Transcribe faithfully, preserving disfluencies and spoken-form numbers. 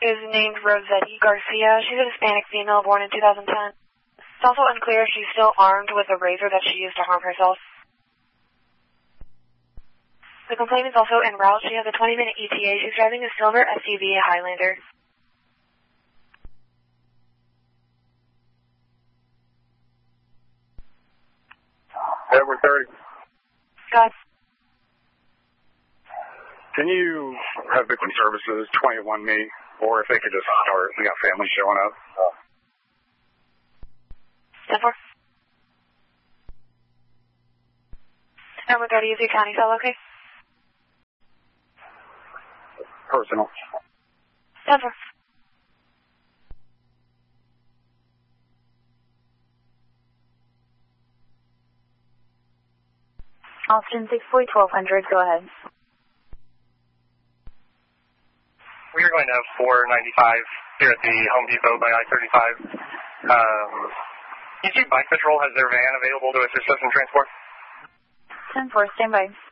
is named Rosetti Garcia. She's a Hispanic female born in two thousand ten. It's also unclear if she's still armed with a razor that she used to harm herself. The complainant is also en route. She has a twenty minute E T A. She's driving a silver S U V Highlander. Edward thirty. Scott. Can you have Victim Services twenty-one me, or if they could just start? We got families showing up. ten four. Edward thirty, is your county cell okay? Personal. ten four. Austin six four twelve hundred, go ahead. We are going to have four ninety-five here at the Home Depot by I thirty-five. Um, E Q Bike Patrol has their van available to assist us in transport. ten four, stand by.